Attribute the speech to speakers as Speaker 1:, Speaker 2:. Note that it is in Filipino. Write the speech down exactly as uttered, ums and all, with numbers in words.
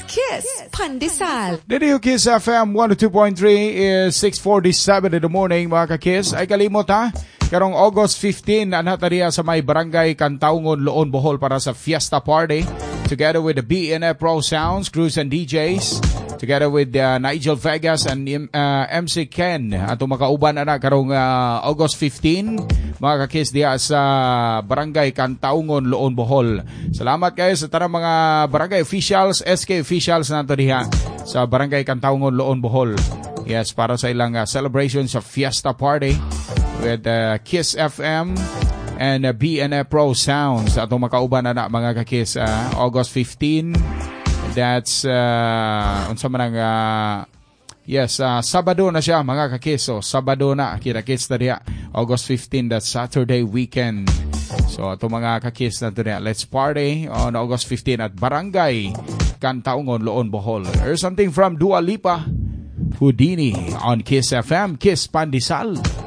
Speaker 1: Kiss Pandesal.
Speaker 2: Dito yung Kiss F M one oh two point three is six forty-seven in the morning mga ka-Kiss. Ay kalimot ha, karong August fifteenth anatariya sa may barangay Kantaungon, Loon, Bohol para sa Fiesta Party. Together with the B N F Pro Sounds, crews and D Js. Together with uh, Nigel Vegas and uh, M C Ken. Ato makauban na karong uh, August fifteenth. Mga ka-Kiss diya sa barangay Kantaungon, Loon, Bohol. Salamat kayo sa tarang mga barangay officials, S K officials nato diha sa barangay Kantaungon, Loon, Bohol. Yes, para sa ilang uh, celebration sa Fiesta Party with uh, Kiss F M and uh, B N F Pro Sounds. Atong makauban na na mga ka-Kiss uh, August fifteenth. That's uh, unsa man ang uh, yes, uh, Sabado na siya mga ka-Kiss. So Sabado na kita-Kiss na diya August fifteenth, that's Saturday weekend. So atong mga ka-Kiss na diya, let's party on August fifteenth at Barangay Kantaungon, Loon, Bohol. There's something from Dua Lipa, Houdini on Kiss F M, Kiss Pandesal.